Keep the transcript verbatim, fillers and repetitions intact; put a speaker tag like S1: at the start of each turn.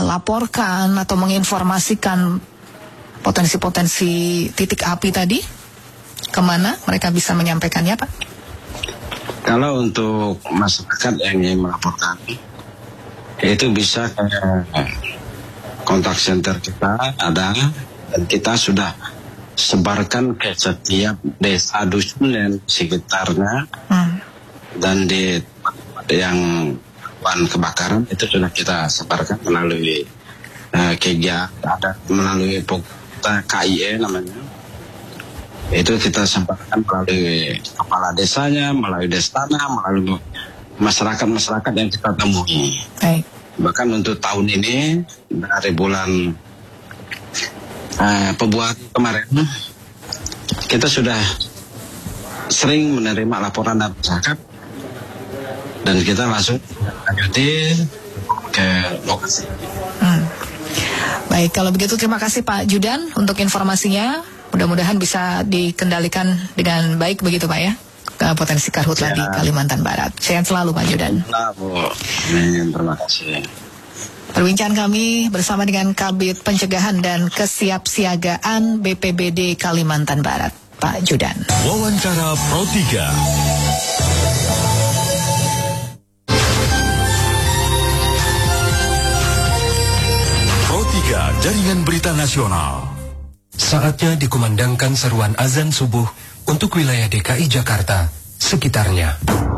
S1: laporkan atau menginformasikan potensi-potensi titik api tadi? Kemana mereka bisa menyampaikannya, Pak?
S2: Kalau untuk masyarakat yang ingin melaporkan, itu bisa ke kontak center kita ada, dan kita sudah sebarkan ke setiap desa dusun dan sekitarnya, hmm. dan di tempat yang rawan kebakaran itu sudah kita sebarkan melalui uh, kegiatan ada melalui K I E namanya. Itu kita sampaikan melalui kepala desanya, melalui destana, melalui masyarakat-masyarakat yang kita temui.
S1: Baik.
S2: Bahkan untuk tahun ini dari bulan uh, Februari kemarin kita sudah sering menerima laporan dari masyarakat dan kita langsung lanjutin ke lokasi.
S1: Hmm. Baik, kalau begitu terima kasih Pak Judan untuk informasinya. Mudah-mudahan bisa dikendalikan dengan baik begitu Pak ya, ke potensi karhutla ya. Di Kalimantan Barat. Sehat selalu Pak Judan.
S2: Terima kasih.
S1: Perbincangan kami bersama dengan Kabid Pencegahan dan Kesiapsiagaan B P B D Kalimantan Barat, Pak Judan.
S3: Wawancara Pro tiga. Pro tiga Jaringan Berita Nasional.
S4: Saatnya dikumandangkan seruan azan subuh untuk wilayah D K I Jakarta sekitarnya.